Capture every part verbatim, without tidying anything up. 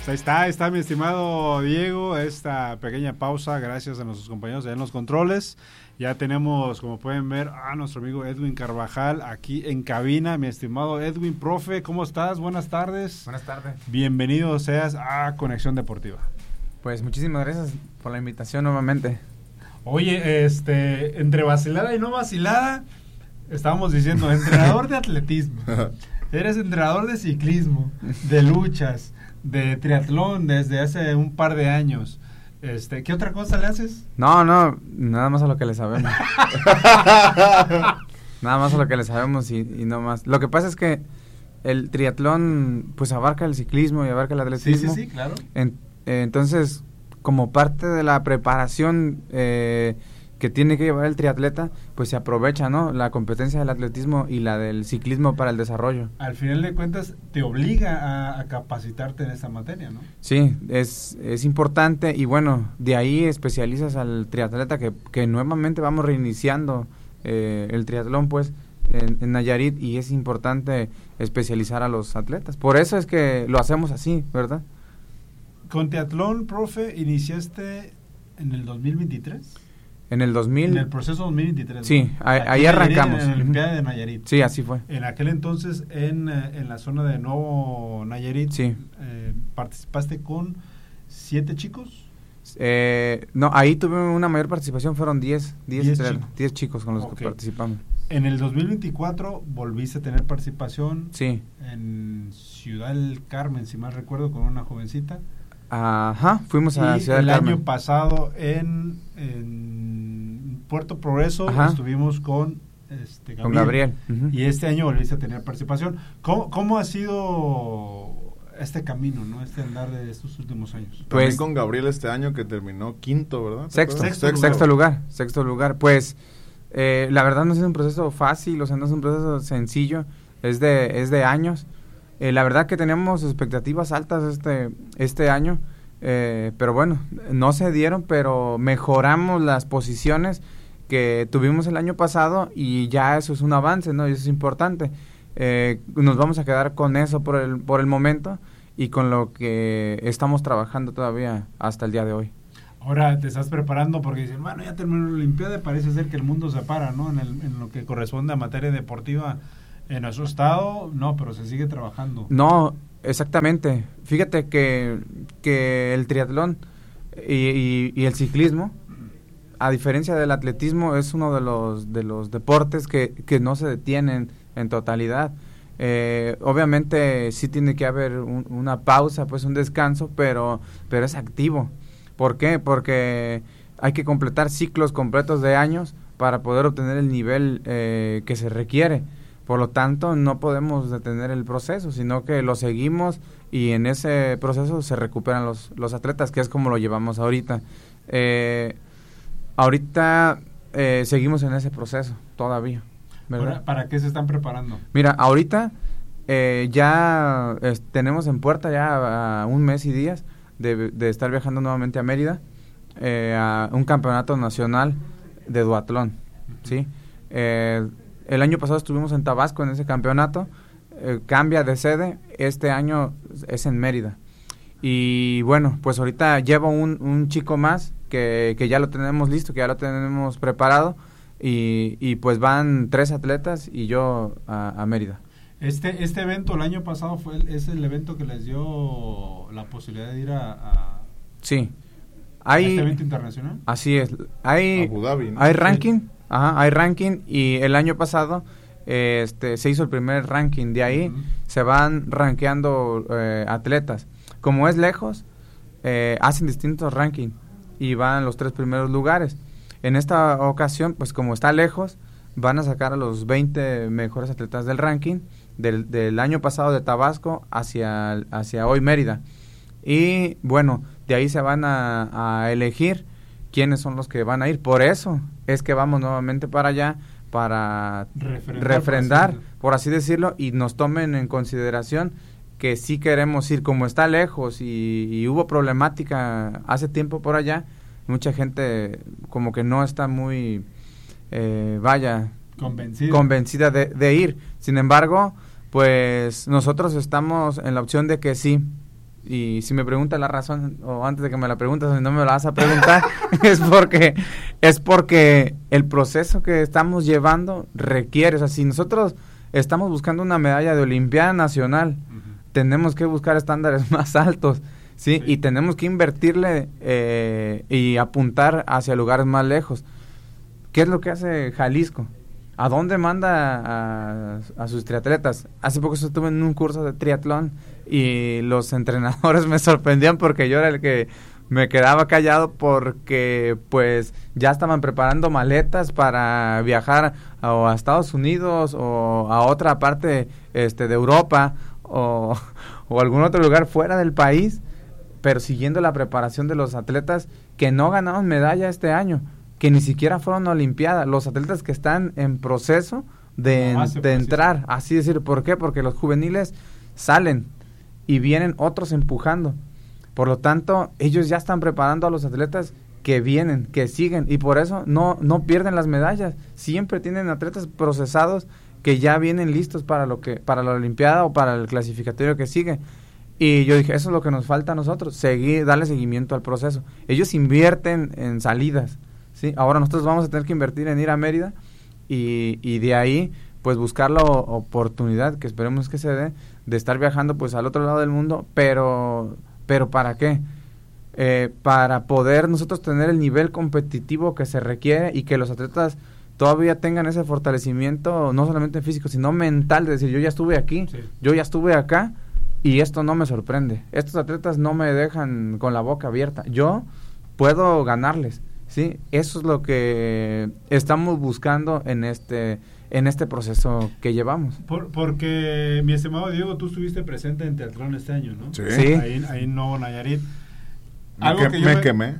Pues ahí está, ahí está mi estimado Diego, esta pequeña pausa, gracias a nuestros compañeros allá en los controles. Ya tenemos, como pueden ver, a nuestro amigo Edwin Carvajal aquí en cabina. Mi estimado Edwin, profe, ¿cómo estás? Buenas tardes. Buenas tardes. Bienvenido seas a Conexión Deportiva. Pues muchísimas gracias por la invitación nuevamente. Oye, este, entre vacilada y no vacilada, estábamos diciendo, entrenador de atletismo, eres entrenador de ciclismo, de luchas, de triatlón desde hace un par de años. Este, ¿qué otra cosa le haces? No, no, nada más a lo que le sabemos. Nada más a lo que le sabemos y, y no más. Lo que pasa es que el triatlón pues abarca el ciclismo y abarca el atletismo. Sí, sí, sí, claro. En, eh, entonces, como parte de la preparación eh, que tiene que llevar el triatleta, pues se aprovecha, ¿no? La competencia del atletismo y la del ciclismo para el desarrollo. Al final de cuentas, te obliga a, a capacitarte en esa materia, ¿no? Sí, es, es importante y bueno, de ahí especializas al triatleta que, que nuevamente vamos reiniciando eh, el triatlón, pues, en, en Nayarit, y es importante especializar a los atletas. Por eso es que lo hacemos así, ¿verdad? Con triatlón, profe, iniciaste en el dos mil veintitrés. En el dos mil... En el proceso dos mil veintitrés. Sí, ¿no? ahí, ahí arrancamos. En la Olimpiada de Nayarit. Sí, así fue. En aquel entonces, en, en la zona de Nuevo Nayarit, sí. eh, participaste con siete chicos. Eh, no, ahí tuve una mayor participación, fueron diez, diez, diez, diez, chicos. diez chicos con los Okay. que participamos. En el dos mil veinticuatro volviste a tener participación. Sí. En Ciudad del Carmen, si mal recuerdo, con una jovencita. Ajá, fuimos a y Ciudad del el Carmen. año pasado en, en Puerto Progreso. Ajá. Estuvimos con este, Gabriel. Con Gabriel. Uh-huh. Y este año volviste a tener participación. ¿Cómo, cómo ha sido este camino, no, este andar de estos últimos años? Pues, también con Gabriel este año que terminó quinto, ¿verdad? Sexto, sexto, sexto, sexto lugar. Sexto lugar. Pues eh, la verdad no es un proceso fácil, o sea, no es un proceso sencillo, es de, es de años. Eh, la verdad que teníamos expectativas altas este, este año, eh, pero bueno, no se dieron, pero mejoramos las posiciones que tuvimos el año pasado y ya eso es un avance, ¿no? Y eso es importante. Eh, nos vamos a quedar con eso por el, por el momento y con lo que estamos trabajando todavía hasta el día de hoy. Ahora te estás preparando porque dicen, bueno, ya terminó la Olimpiada, parece ser que el mundo se para, ¿no? En, el, en lo que corresponde a materia deportiva. En nuestro estado, no, pero se sigue trabajando. No, exactamente. Fíjate que, que el triatlón y, y, y el ciclismo, a diferencia del atletismo, es uno de los, de los deportes que, que no se detienen en totalidad. Eh, obviamente sí tiene que haber un, una pausa, pues un descanso, pero, pero es activo. ¿Por qué? Porque hay que completar ciclos completos de años para poder obtener el nivel eh, que se requiere. Por lo tanto, no podemos detener el proceso, sino que lo seguimos y en ese proceso se recuperan los, los atletas, que es como lo llevamos ahorita. Eh, ahorita eh, seguimos en ese proceso todavía, ¿verdad? ¿Para, ¿Para qué se están preparando? Mira, ahorita eh, ya eh, tenemos en puerta ya a un mes y días de, de estar viajando nuevamente a Mérida, eh, a un campeonato nacional de duatlón, ¿sí? Eh, El año pasado estuvimos en Tabasco en ese campeonato, eh, cambia de sede, este año es en Mérida. Y bueno, pues ahorita llevo un, un chico más que, que ya lo tenemos listo, que ya lo tenemos preparado, y, y pues van tres atletas y yo a, a Mérida. Este este evento el año pasado fue el, es el evento que les dio la posibilidad de ir a, a, sí. Hay, ¿A este evento internacional? Así es. Hay, Abu Dhabi, ¿no? Hay ranking. Sí. Ajá, hay ranking y el año pasado eh, este se hizo el primer ranking. De ahí uh-huh. se van rankeando eh, atletas. Como es lejos, eh, hacen distintos rankings y van los tres primeros lugares. En esta ocasión, pues como está lejos, van a sacar a los veinte mejores atletas del ranking del, del año pasado de Tabasco hacia, hacia hoy Mérida. Y bueno, de ahí se van a, a elegir quiénes son los que van a ir. Por eso es que vamos nuevamente para allá, para refrendar, refrendar por, así, por así decirlo, y nos tomen en consideración que sí queremos ir. Como está lejos y, y hubo problemática hace tiempo por allá, mucha gente como que no está muy, eh, vaya, convencida, convencida de, de ir. Sin embargo, pues nosotros estamos en la opción de que sí, y si me preguntas la razón, o antes de que me la preguntes, si no me la vas a preguntar, es porque es porque el proceso que estamos llevando requiere, o sea, si nosotros estamos buscando una medalla de Olimpiada Nacional, uh-huh. tenemos que buscar estándares más altos, ¿sí? sí. Y tenemos que invertirle eh, y apuntar hacia lugares más lejos. ¿Qué es lo que hace Jalisco? ¿A dónde manda a, a sus triatletas? Hace poco estuve en un curso de triatlón y los entrenadores me sorprendían porque yo era el que me quedaba callado porque pues ya estaban preparando maletas para viajar a, o a Estados Unidos o a otra parte este de Europa o, o algún otro lugar fuera del país, pero siguiendo la preparación de los atletas que no ganaron medalla este año, que ni siquiera fueron a Olimpiada, los atletas que están en proceso de, no, de entrar, así decir. ¿Por qué? Porque los juveniles salen y vienen otros empujando. Por lo tanto, ellos ya están preparando a los atletas que vienen, que siguen, y por eso no, no pierden las medallas. Siempre tienen atletas procesados que ya vienen listos para lo que, para la Olimpiada o para el clasificatorio que sigue. Y yo dije, eso es lo que nos falta a nosotros, seguir, darle seguimiento al proceso. Ellos invierten en salidas, ¿sí? Ahora nosotros vamos a tener que invertir en ir a Mérida y, y de ahí pues buscar la oportunidad, que esperemos que se dé, de estar viajando pues al otro lado del mundo, pero pero ¿para qué? Eh, para poder nosotros tener el nivel competitivo que se requiere y que los atletas todavía tengan ese fortalecimiento, no solamente físico, sino mental, de decir, yo ya estuve aquí, sí. yo ya estuve acá, y esto no me sorprende. Estos atletas no me dejan con la boca abierta. Yo puedo ganarles, ¿sí? Eso es lo que estamos buscando en este en este proceso que llevamos. Por, porque, mi estimado Diego, tú estuviste presente en Triatlón este año, ¿no? Sí. sí. Ahí, ahí en Nuevo Nayarit. Me, Algo que, que me, me quemé.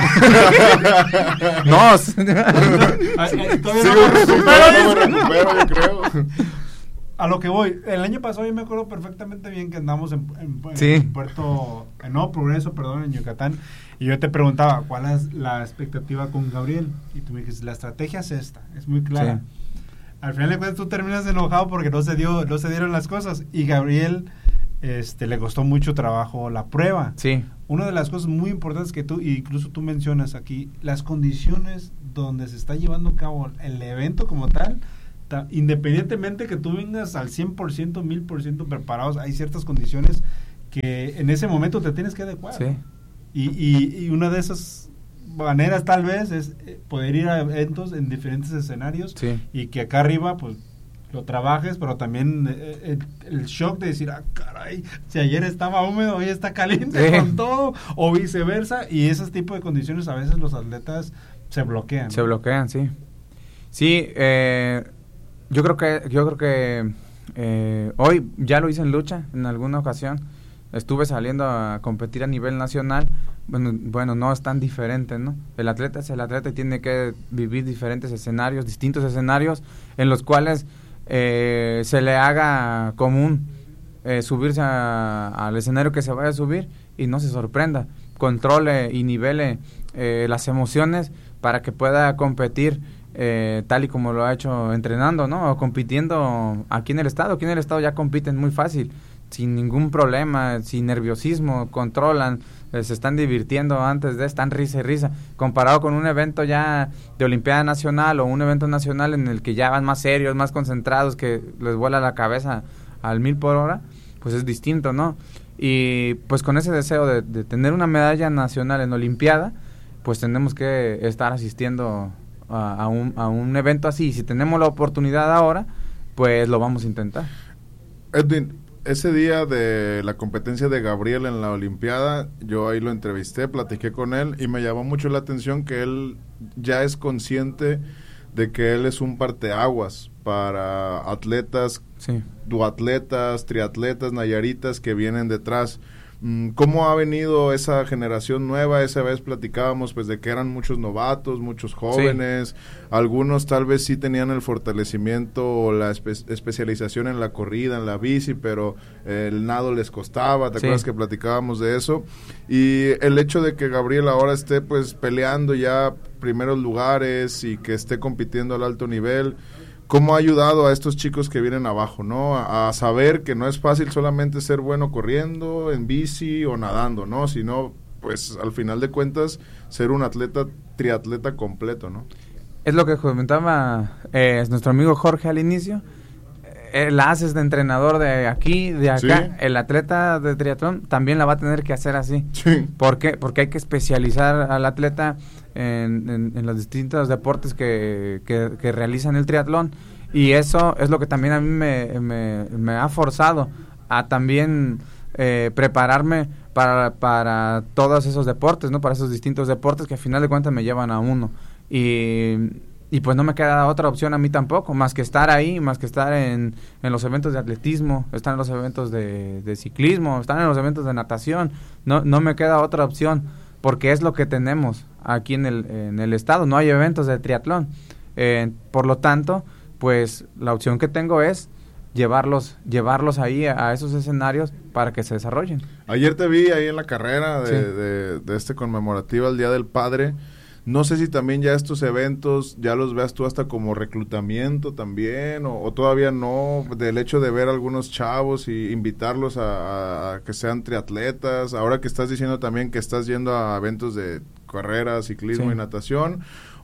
no. sí, todavía no me recupero, yo creo. A lo que voy, el año pasado yo me acuerdo perfectamente bien que andamos en, en, en sí. Puerto, en Nuevo Progreso, perdón, en Yucatán, y yo te preguntaba, ¿cuál es la expectativa con Gabriel? Y tú me dijiste, la estrategia es esta, es muy clara. Sí. Al final de cuentas tú terminas enojado porque no se dio, no se dieron las cosas, y Gabriel este le costó mucho trabajo la prueba. Sí. Una de las cosas muy importantes que tú, incluso tú mencionas aquí, las condiciones donde se está llevando a cabo el evento como tal, ta, independientemente que tú vengas al cien por ciento, mil por ciento preparados, hay ciertas condiciones que en ese momento te tienes que adecuar. Sí. Y, y, y una de esas maneras tal vez es poder ir a eventos en diferentes escenarios, sí. y que acá arriba pues lo trabajes, pero también eh, el, el shock de decir, ah, caray, si ayer estaba húmedo, hoy está caliente, sí. con todo, o viceversa, y ese tipo de condiciones a veces los atletas se bloquean. Se ¿no? bloquean, sí. Sí, eh, yo creo que yo creo que eh, hoy ya lo hice en lucha en alguna ocasión. Estuve saliendo a competir a nivel nacional. Bueno, bueno, no es tan diferente, ¿no? El atleta es el atleta y tiene que vivir diferentes escenarios, distintos escenarios en los cuales eh, se le haga común eh, subirse a, al escenario que se vaya a subir y no se sorprenda. Controle y nivele eh, las emociones para que pueda competir eh, tal y como lo ha hecho entrenando, ¿no? O compitiendo aquí en el estado. Aquí en el estado ya compiten muy fácil, sin ningún problema, sin nerviosismo, controlan, eh, se están divirtiendo antes de, están risa y risa, comparado con un evento ya de Olimpiada Nacional o un evento nacional en el que ya van más serios, más concentrados, que les vuela la cabeza al mil por hora, pues es distinto, ¿no? Y pues con ese deseo de, de tener una medalla nacional en Olimpiada, pues tenemos que estar asistiendo a, a, un, a un evento así, y si tenemos la oportunidad ahora, pues lo vamos a intentar. Edwin, ese día de la competencia de Gabriel en la Olimpiada, yo ahí lo entrevisté, platiqué con él y me llamó mucho la atención que él ya es consciente de que él es un parteaguas para atletas, sí. duatletas, triatletas, nayaritas que vienen detrás. ¿Cómo ha venido esa generación nueva? Esa vez platicábamos pues de que eran muchos novatos, muchos jóvenes, sí. Algunos tal vez sí tenían el fortalecimiento o la espe- especialización en la corrida, en la bici, pero eh, el nado les costaba, ¿te sí. acuerdas que platicábamos de eso? Y el hecho de que Gabriel ahora esté pues peleando ya primeros lugares y que esté compitiendo al alto nivel, ¿cómo ha ayudado a estos chicos que vienen abajo, ¿no? A, a saber que no es fácil solamente ser bueno corriendo, en bici o nadando, ¿no? Sino, pues, al final de cuentas, ser un atleta, triatleta completo, ¿no? Es lo que comentaba eh, nuestro amigo Jorge al inicio. El haces de entrenador de aquí, de acá, sí. El atleta de triatlón también la va a tener que hacer así. Sí. ¿Por qué? Porque hay que especializar al atleta en, en, en los distintos deportes que, que, que realizan el triatlón, y eso es lo que también a mí me, me, me ha forzado a también eh, prepararme para, para todos esos deportes, ¿no? Para esos distintos deportes que al final de cuentas me llevan a uno. Y... Y pues no me queda otra opción a mí tampoco, más que estar ahí, más que estar en, en los eventos de atletismo, estar en los eventos de, de ciclismo, estar en los eventos de natación. No no me queda otra opción, porque es lo que tenemos aquí en el, en el estado. No hay eventos de triatlón. Eh, por lo tanto, pues la opción que tengo es llevarlos llevarlos ahí a, a esos escenarios para que se desarrollen. Ayer te vi ahí en la carrera de, sí. de, de este conmemorativo al Día del Padre. No sé si también ya estos eventos ya los veas tú hasta como reclutamiento también, o, o todavía no, del hecho de ver a algunos chavos y invitarlos a, a, a que sean triatletas. Ahora que estás diciendo también que estás yendo a eventos de carreras, ciclismo, sí, y natación,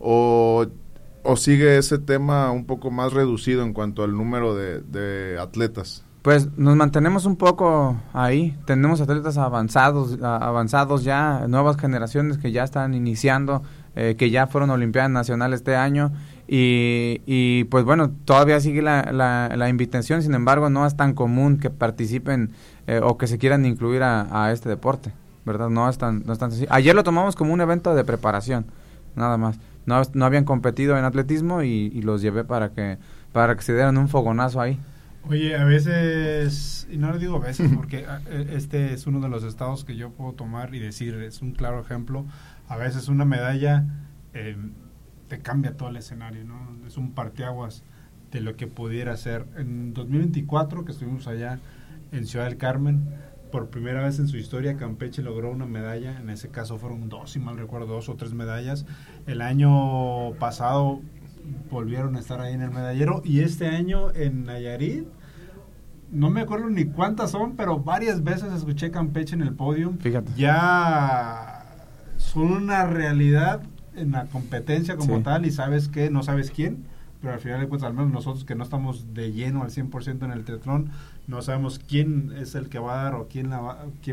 o, o sigue ese tema un poco más reducido en cuanto al número de, de atletas. Pues nos mantenemos un poco ahí. Tenemos atletas avanzados, a, avanzados ya, nuevas generaciones que ya están iniciando, eh, que ya fueron Olimpiadas Nacionales este año, y, y pues bueno, todavía sigue la, la, la invitación. Sin embargo, no es tan común que participen eh, o que se quieran incluir a, a este deporte, ¿verdad? No es tan, no es tan sencillo. Ayer lo tomamos como un evento de preparación, nada más. No, no habían competido en atletismo y, y los llevé para que, para que se dieran un fogonazo ahí. Oye, a veces, y no lo digo a veces porque este es uno de los estados que yo puedo tomar y decir, es un claro ejemplo, a veces una medalla eh, te cambia todo el escenario, ¿no? Es un parteaguas de lo que pudiera ser. En dos mil veinticuatro, que estuvimos allá en Ciudad del Carmen, por primera vez en su historia Campeche logró una medalla, en ese caso fueron dos, si mal recuerdo, dos o tres medallas. El año pasado volvieron a estar ahí en el medallero, y este año en Nayarit, no me acuerdo ni cuántas son, pero varias veces escuché Campeche en el podio. Fíjate. Ya son una realidad en la competencia como sí. tal, y sabes que no sabes quién, pero al final de cuentas, al menos nosotros que no estamos de lleno al cien por ciento en el triatlón, no sabemos quién es el que va a dar o quién la va, quién